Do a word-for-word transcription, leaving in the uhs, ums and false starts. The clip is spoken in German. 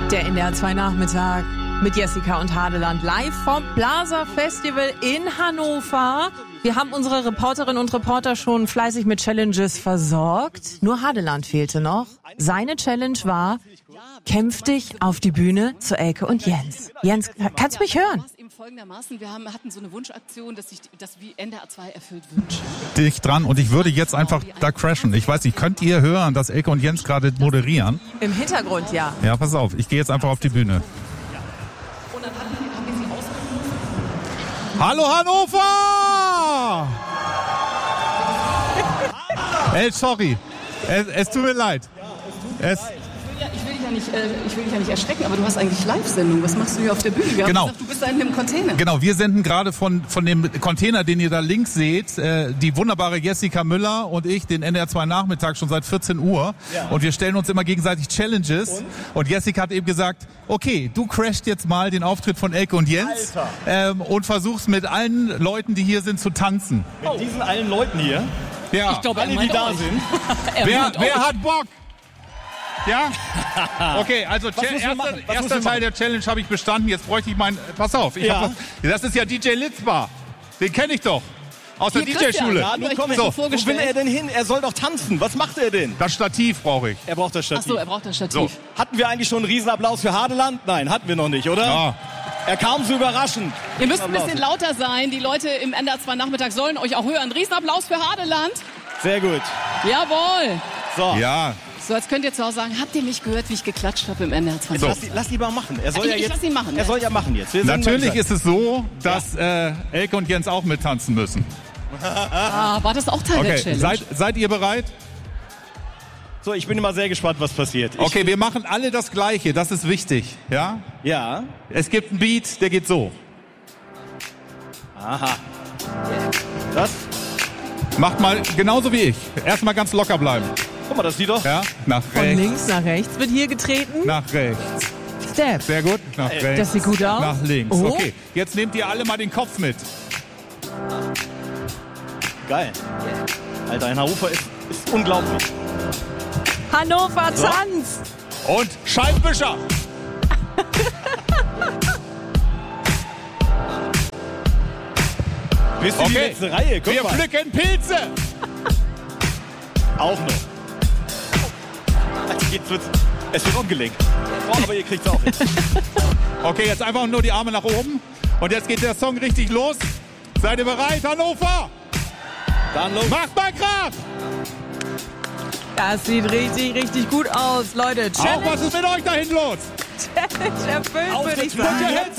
Der N D R zwei Nachmittag mit Jessica und Hadeland live vom Plaza Festival in Hannover. Wir haben unsere Reporterinnen und Reporter schon fleißig mit Challenges versorgt. Nur Hadeland fehlte noch. Seine Challenge war, kämpf dich auf die Bühne zu Elke und Jens. Jens, kannst du mich hören? Folgendermaßen, wir haben, hatten so eine Wunschaktion, dass sich das wie N D R zwei erfüllt wünscht. Dich dran und ich würde jetzt einfach da crashen. Ich weiß nicht, könnt ihr hören, dass Elke und Jens gerade moderieren? Im Hintergrund, ja. Ja, pass auf, ich gehe jetzt einfach auf die Bühne. Und dann haben wir, haben wir sie ausgerufen. Hallo Hannover! Ey, sorry. Es, es tut mir leid. Es, Ja, ich will dich ja nicht, äh, ich will dich ja nicht erschrecken, aber du hast eigentlich Live-Sendung. Was machst du hier auf der Bühne? Wir haben Genau. gesagt, du bist da in dem Container. Genau, wir senden gerade von, von dem Container, den ihr da links seht, äh, die wunderbare Jessica Müller und ich, den N D R zwei Nachmittag schon seit vierzehn Uhr. Ja. Und wir stellen uns immer gegenseitig Challenges. Und? und Jessica hat eben gesagt, okay, du crashst jetzt mal den Auftritt von Elke und Jens ähm, und versuchst mit allen Leuten, die hier sind, zu tanzen. Mit oh. diesen allen Leuten hier? Ja. Ich glaube, alle, die da euch. sind. wer wer hat Bock? Ja? Okay, also erster, erster Teil der Challenge habe ich bestanden. Jetzt bräuchte ich meinen... Pass auf, ich ja. hab das, das ist ja D J Litzbar. Den kenne ich doch. Aus der D J-Schule. Ja, du komm, so. Wo will er denn hin? Er soll doch tanzen. Was macht er denn? Das Stativ brauche ich. Er braucht das Stativ. Ach so, er braucht das Stativ. So. Hatten wir eigentlich schon einen Riesenapplaus für Hadeland? Nein, hatten wir noch nicht, oder? Ja. Er kam so überraschend. Ihr müsst ein bisschen lauter sein. Die Leute im N D R zwei Nachmittag sollen euch auch hören. Riesenapplaus für Hadeland. Sehr gut. Jawohl. So. Ja. So, jetzt könnt ihr zu Hause sagen, habt ihr mich gehört, wie ich geklatscht habe im N D R zwei? So. Lass, lass ihn mal machen. Er soll ich, ja jetzt, ich lass ihn machen. Er ja. soll ja machen jetzt. Wir Natürlich ist es so, dass ja. äh, Elke und Jens auch mittanzen müssen. Ah, war das auch Teil okay. der Challenge? Seid, seid ihr bereit? So, ich bin immer sehr gespannt, was passiert. Ich okay, wir machen alle das Gleiche. Das ist wichtig. Ja? Ja. Es gibt einen Beat, der geht so. Aha. Das? Macht mal genauso wie ich. Erstmal ganz locker bleiben. Guck mal, das sieht doch. Ja, nach Von rechts. links nach rechts wird hier getreten. Nach rechts. Step. Sehr gut. Nach Ey, rechts. Das sieht gut aus. Nach links. Oh. Okay, jetzt nehmt ihr alle mal den Kopf mit. Geil. Alter, in Hannover ist, ist unglaublich. Hannover So. tanzt. Und Scheibenwischer. Bist du die Okay, letzte Reihe? Guck wir mal. pflücken Pilze. Auch noch. Also jetzt wird's, es wird umgelenkt. Oh, aber ihr kriegt's auch hin. Okay, jetzt einfach nur die Arme nach oben. Und jetzt geht der Song richtig los. Seid ihr bereit, Hannover? Dann los. Macht mal Kraft. Das sieht richtig, richtig gut aus, Leute. Auch Challenge, was ist mit euch dahin los? Challenge erfüllt, Auf würde ich geht's. sagen.